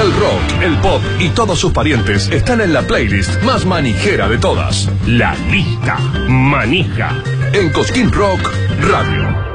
El rock, el pop y todos sus parientes están en la playlist más manijera de todas. La lista manija. En Cosquín Rock Radio.